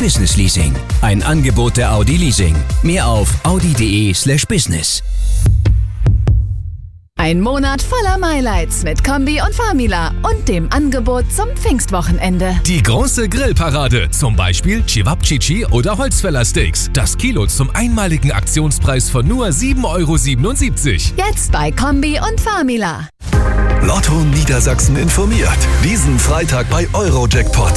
Business Leasing. Ein Angebot der Audi Leasing. Mehr auf audi.de/business. Ein Monat voller Highlights mit Kombi und Famila und dem Angebot zum Pfingstwochenende. Die große Grillparade, zum Beispiel Cevapcici oder Holzfällersteaks. Das Kilo zum einmaligen Aktionspreis von nur 7,77 €. Jetzt bei Kombi und Famila. Lotto Niedersachsen informiert. Diesen Freitag bei Eurojackpot.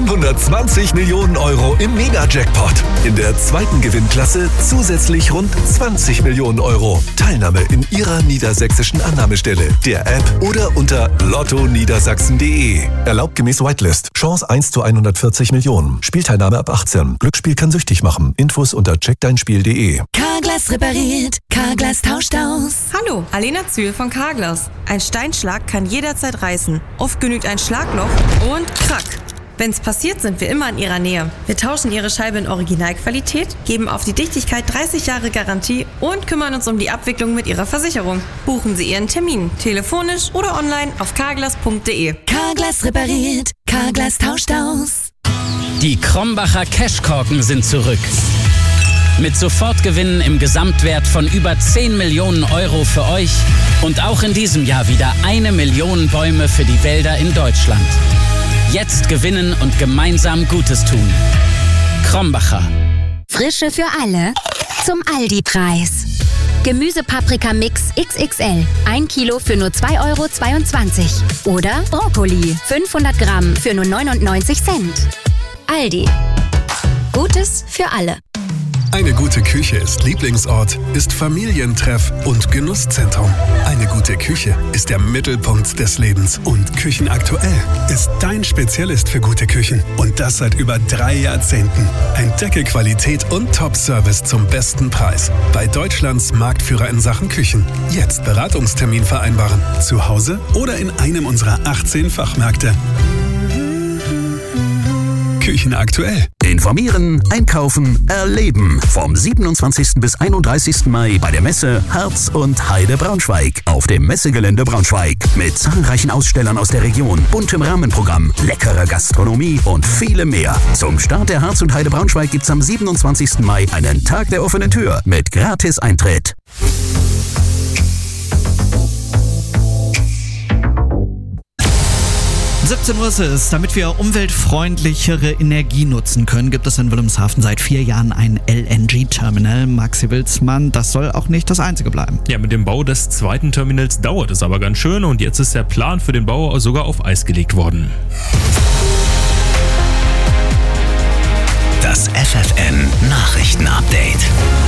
120 Millionen € im Mega-Jackpot. In der zweiten Gewinnklasse zusätzlich rund 20 Millionen €. Teilnahme in Ihrer niedersächsischen Annahmestelle, der App oder unter lottoniedersachsen.de. Erlaubt gemäß Whitelist. Chance 1 zu 140 Millionen. Spielteilnahme ab 18. Glücksspiel kann süchtig machen. Infos unter checkdeinspiel.de. Carglass repariert. Carglass tauscht aus. Hallo, Alena Zühl von Carglass. Ein Steinschlag kann jederzeit reißen. Oft genügt ein Schlagloch und krack. Wenn's passiert, sind wir immer in Ihrer Nähe. Wir tauschen Ihre Scheibe in Originalqualität, geben auf die Dichtigkeit 30 Jahre Garantie und kümmern uns um die Abwicklung mit Ihrer Versicherung. Buchen Sie Ihren Termin, telefonisch oder online auf carglass.de. Carglass repariert. Carglass tauscht aus. Die Krombacher Cashkorken sind zurück. Mit Sofortgewinnen im Gesamtwert von über 10 Millionen € für euch und auch in diesem Jahr wieder 1 Million Bäume für die Wälder in Deutschland. Jetzt gewinnen und gemeinsam Gutes tun. Krombacher. Frische für alle zum Aldi-Preis. Gemüsepaprika-Mix XXL. 1 Kilo für nur 2,22 €. Oder Brokkoli. 500 Gramm für nur 99 Cent. Aldi. Gutes für alle. Eine gute Küche ist Lieblingsort, ist Familientreff und Genusszentrum. Eine gute Küche ist der Mittelpunkt des Lebens. Und Küchenaktuell ist dein Spezialist für gute Küchen. Und das seit über 3 Jahrzehnten. Entdecke Qualität und Top-Service zum besten Preis. Bei Deutschlands Marktführer in Sachen Küchen. Jetzt Beratungstermin vereinbaren. Zu Hause oder in einem unserer 18 Fachmärkte. Küchenaktuell. Informieren, einkaufen, erleben. Vom 27. bis 31. Mai bei der Messe Herz und Heide Braunschweig. Auf dem Messegelände Braunschweig. Mit zahlreichen Ausstellern aus der Region, buntem Rahmenprogramm, leckerer Gastronomie und vielem mehr. Zum Start der Herz und Heide Braunschweig gibt's am 27. Mai einen Tag der offenen Tür mit Gratis-Eintritt. 17 Uhr ist es. Damit wir umweltfreundlichere Energie nutzen können, gibt es in Wilhelmshaven seit 4 Jahren ein LNG-Terminal. Maxi Wilsmann, das soll auch nicht das einzige bleiben. Ja, mit dem Bau des zweiten Terminals dauert es aber ganz schön und jetzt ist der Plan für den Bau sogar auf Eis gelegt worden. Das FFN Nachrichten-Update.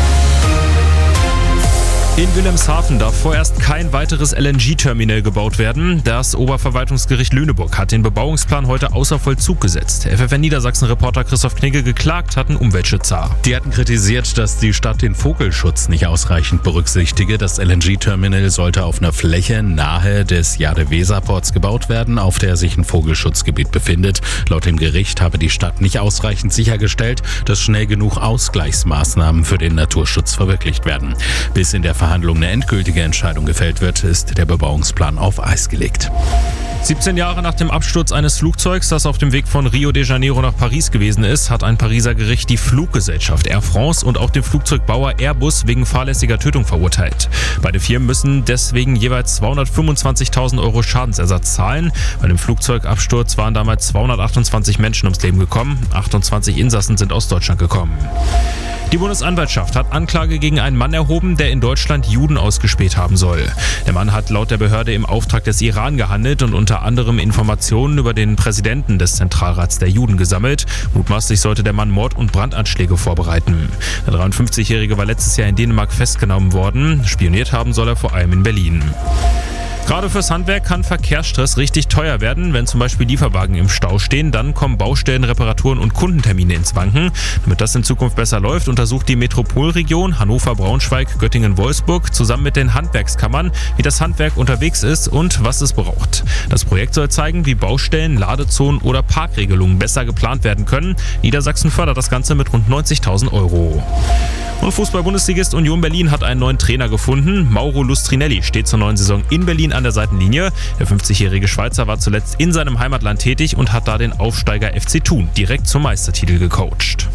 In Wilhelmshaven darf vorerst kein weiteres LNG-Terminal gebaut werden. Das Oberverwaltungsgericht Lüneburg hat den Bebauungsplan heute außer Vollzug gesetzt. FFN Niedersachsen-Reporter Christoph Knigge geklagt hatten Umweltschützer. Die hatten kritisiert, dass die Stadt den Vogelschutz nicht ausreichend berücksichtige. Das LNG-Terminal sollte auf einer Fläche nahe des Jade-Weser-Ports gebaut werden, auf der sich ein Vogelschutzgebiet befindet. Laut dem Gericht habe die Stadt nicht ausreichend sichergestellt, dass schnell genug Ausgleichsmaßnahmen für den Naturschutz verwirklicht werden. Bis in der Verhandlung eine endgültige Entscheidung gefällt wird, ist der Bebauungsplan auf Eis gelegt. 17 Jahre nach dem Absturz eines Flugzeugs, das auf dem Weg von Rio de Janeiro nach Paris gewesen ist, hat ein Pariser Gericht die Fluggesellschaft Air France und auch den Flugzeugbauer Airbus wegen fahrlässiger Tötung verurteilt. Beide Firmen müssen deswegen jeweils 225.000 € Schadensersatz zahlen. Bei dem Flugzeugabsturz waren damals 228 Menschen ums Leben gekommen. 28 Insassen sind aus Deutschland gekommen. Die Bundesanwaltschaft hat Anklage gegen einen Mann erhoben, der in Deutschland Juden ausgespäht haben soll. Der Mann hat laut der Behörde im Auftrag des Iran gehandelt und unter anderem Informationen über den Präsidenten des Zentralrats der Juden gesammelt. Mutmaßlich sollte der Mann Mord- und Brandanschläge vorbereiten. Der 53-Jährige war letztes Jahr in Dänemark festgenommen worden. Spioniert haben soll er vor allem in Berlin. Gerade fürs Handwerk kann Verkehrsstress richtig teuer werden. Wenn zum Beispiel Lieferwagen im Stau stehen, dann kommen Baustellen, Reparaturen und Kundentermine ins Wanken. Damit das in Zukunft besser läuft, untersucht die Metropolregion Hannover, Braunschweig, Göttingen, Wolfsburg zusammen mit den Handwerkskammern, wie das Handwerk unterwegs ist und was es braucht. Das Projekt soll zeigen, wie Baustellen, Ladezonen oder Parkregelungen besser geplant werden können. Niedersachsen fördert das Ganze mit rund 90.000 €. Und Fußball-Bundesligist Union Berlin hat einen neuen Trainer gefunden. Mauro Lustrinelli steht zur neuen Saison in Berlin an der Seitenlinie. Der 50-jährige Schweizer war zuletzt in seinem Heimatland tätig und hat da den Aufsteiger FC Thun direkt zum Meistertitel gecoacht.